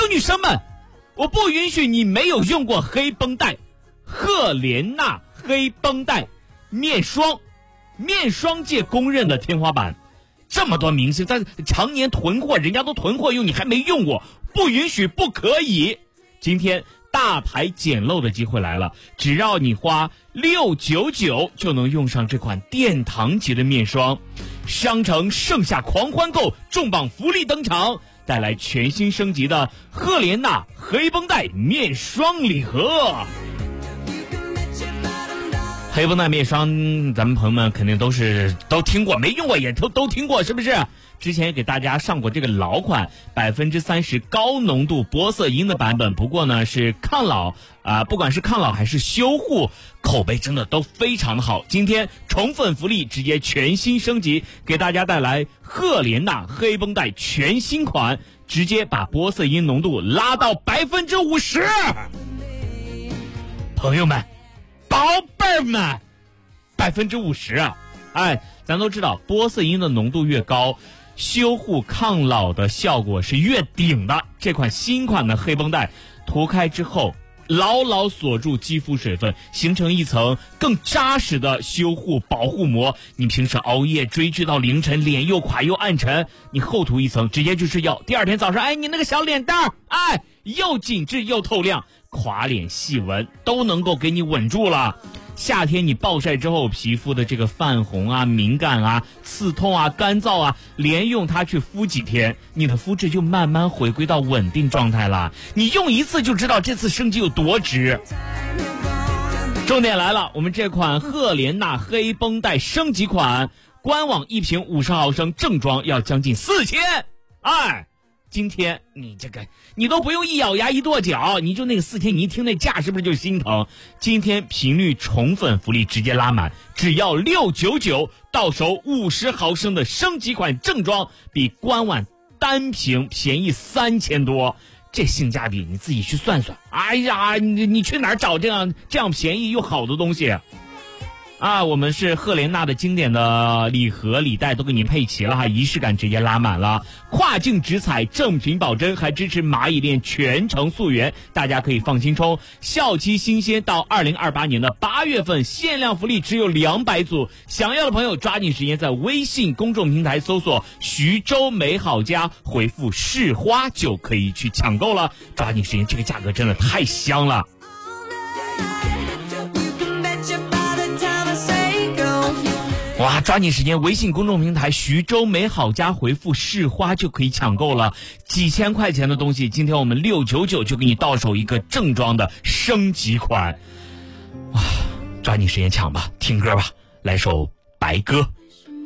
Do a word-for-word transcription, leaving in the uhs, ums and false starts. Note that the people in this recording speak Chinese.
女生们，我不允许你没有用过黑绷带。赫莲娜黑绷带面霜，面霜界公认的天花板。这么多明星在常年囤货，人家都囤货用，你还没用过，不允许，不可以。今天大牌捡漏的机会来了，只要你花六九九就能用上这款殿堂级的面霜。商城盛夏狂欢购，重磅福利登场，带来全新升级的赫莲娜黑绷带面霜礼盒。黑绷带面霜，咱们朋友们肯定都是都听过，没用过也都都听过，是不是？之前也给大家上过这个老款百分之三十高浓度玻色因的版本，不过呢是抗老啊、呃，不管是抗老还是修护，口碑真的都非常的好。今天宠粉福利直接全新升级，给大家带来赫莲娜黑绷带全新款，直接把玻色因浓度拉到百分之五十。朋友们，宝贝儿们，百分之五十啊！哎，咱都知道玻色因的浓度越高，修护抗老的效果是越顶的。这款新款的黑绷带涂开之后，牢牢锁住肌肤水分，形成一层更扎实的修护保护膜。你平时熬夜追剧到凌晨，脸又垮又暗沉，你厚涂一层直接就睡觉，第二天早上，哎，你那个小脸蛋儿，哎，又紧致又透亮，垮脸细纹都能够给你稳住了。夏天你暴晒之后，皮肤的这个泛红啊、敏感啊、刺痛啊、干燥啊，连用它去敷几天，你的肤质就慢慢回归到稳定状态了。你用一次就知道这次升级有多值。重点来了，我们这款赫莲娜黑绷带升级款，官网一瓶五十毫升正装要将近四千，哎。今天你这个你都不用一咬牙一跺脚，你就那个四千，你一听那价是不是就心疼？今天频率宠粉福利直接拉满，只要六九九到手五十毫升的升级款正装，比官网单瓶便宜三千多，这性价比你自己去算算。哎呀，你你去哪儿找这样这样便宜又好的东西？啊，我们是赫莲娜的经典的礼盒礼袋都给你配齐了哈，仪式感直接拉满了，跨境直采正品保真，还支持蚂蚁链全程溯源，大家可以放心冲。效期新鲜到二零二八年的八月份，限量福利只有两百组，想要的朋友抓紧时间在微信公众平台搜索徐州美好家，回复市花就可以去抢购了，抓紧时间，这个价格真的太香了。哇，抓紧时间，微信公众平台徐州美好家回复市花就可以抢购了，几千块钱的东西，今天我们六九九就给你到手一个正装的升级款。哇，抓紧时间抢吧，听歌吧，来首白鸽。